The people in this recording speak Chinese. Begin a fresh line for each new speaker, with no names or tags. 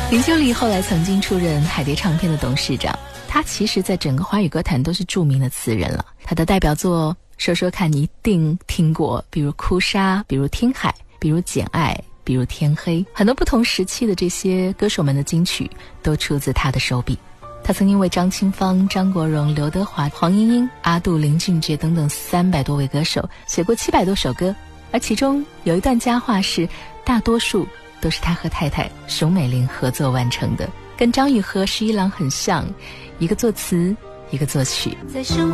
林秋离后来曾经出任海蝶唱片的董事长，他其实在整个华语歌坛都是著名的词人了。他的代表作说说看你一定听过，比如哭砂，比如听海，比如简爱，比如天黑。很多不同时期的这些歌手们的金曲都出自他的手笔。他曾经为张清芳、张国荣、刘德华、黄莺莺、阿杜、林俊杰等等300多位歌手写过700多首歌，而其中有一段佳话是大多数都是他和太太熊美玲合作完成的，跟张宇和十一郎很像，一个作词，一个作曲。
在生